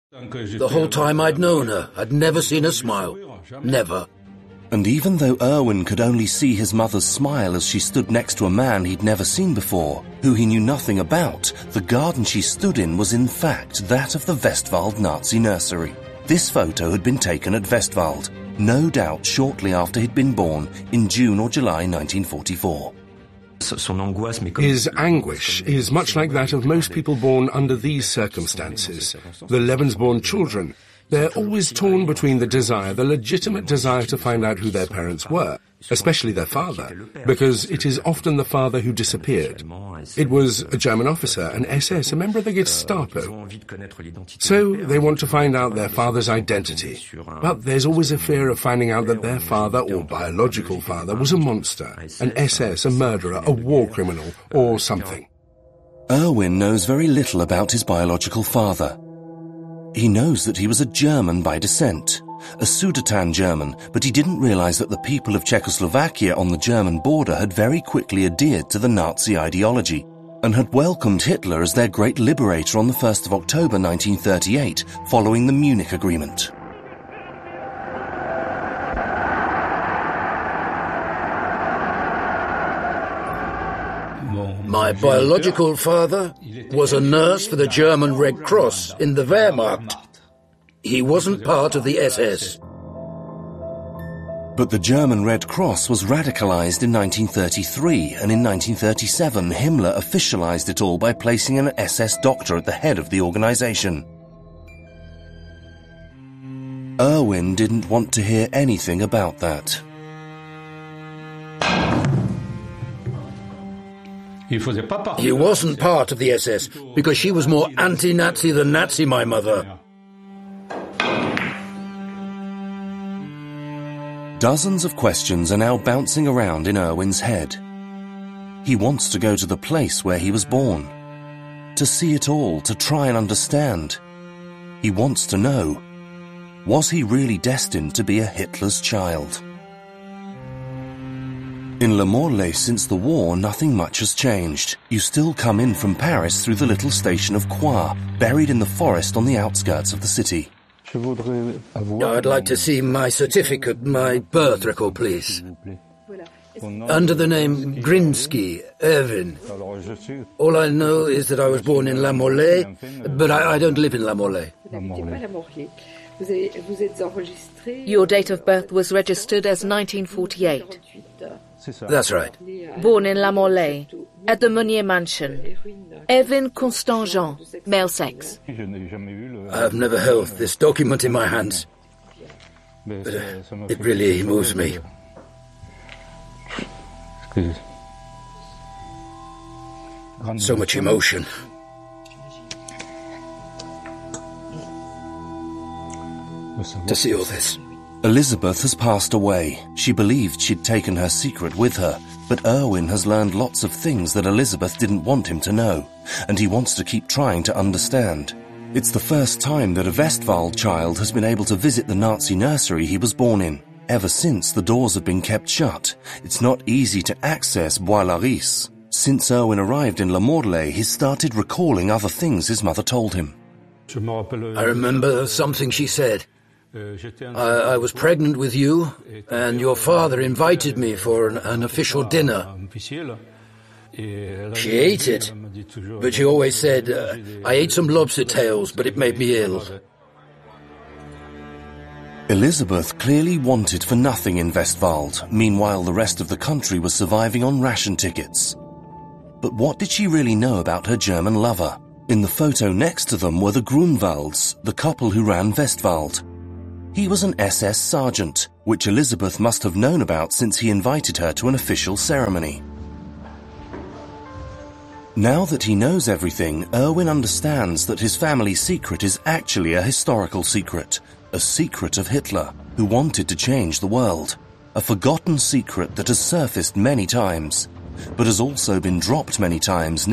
The whole time I'd known her, I'd never seen her smile. Never. And even though Erwin could only see his mother's smile as she stood next to a man he'd never seen before, who he knew nothing about, the garden she stood in was in fact that of the Westwald Nazi nursery. This photo had been taken at Westwald, no doubt shortly after he'd been born in June or July 1944. His anguish is much like that of most people born under these circumstances. The Lebensborn children, they're always torn between the legitimate desire to find out who their parents were, especially their father, because it is often the father who disappeared. It was a German officer, an SS, a member of the Gestapo. So they want to find out their father's identity. But there's always a fear of finding out that their father, or biological father, was a monster, an SS, a murderer, a war criminal, or something. Erwin knows very little about his biological father. He knows that he was a German by descent, a Sudeten German, but he didn't realize that the people of Czechoslovakia on the German border had very quickly adhered to the Nazi ideology and had welcomed Hitler as their great liberator on the 1st of October 1938, following the Munich Agreement. My biological father was a nurse for the German Red Cross in the Wehrmacht. He wasn't part of the SS. But the German Red Cross was radicalized in 1933, and in 1937 Himmler officialized it all by placing an SS doctor at the head of the organization. Erwin didn't want to hear anything about that. He wasn't part of the SS, because she was more anti-Nazi than Nazi, my mother. Dozens of questions are now bouncing around in Erwin's head. He wants to go to the place where he was born, to see it all, to try and understand. He wants to know, was he really destined to be a Hitler's child? In Le Morlaix, since the war, nothing much has changed. You still come in from Paris through the little station of Croix, buried in the forest on the outskirts of the city. I'd like to see my certificate, my birth record, please. Under the name Grinsky, Erwin. All I know is that I was born in La Morlaix, but I don't live in La Morlaix. Your date of birth was registered as 1948. That's right. Born in La Morlaix, at the Meunier Mansion. Erwin Constant Jean, male sex. I've never held this document in my hands. But, it really moves me. So much emotion. To see all this. Elizabeth has passed away. She believed she'd taken her secret with her, but Erwin has learned lots of things that Elizabeth didn't want him to know, and he wants to keep trying to understand. It's the first time that a Westwald child has been able to visit the Nazi nursery he was born in. Ever since, the doors have been kept shut. It's not easy to access Bois-Laris. Since Erwin arrived in Le Morlaix, he's started recalling other things his mother told him. I remember something she said. I was pregnant with you, and your father invited me for an official dinner. She ate it, but she always said, I ate some lobster tails, but it made me ill. Elizabeth clearly wanted for nothing in Westwald. Meanwhile, the rest of the country was surviving on ration tickets. But what did she really know about her German lover? In the photo next to them were the Grunwalds, the couple who ran Westwald. He was an SS sergeant, which Elizabeth must have known about since he invited her to an official ceremony. Now that he knows everything, Erwin understands that his family's secret is actually a historical secret, a secret of Hitler, who wanted to change the world, a forgotten secret that has surfaced many times, but has also been dropped many times.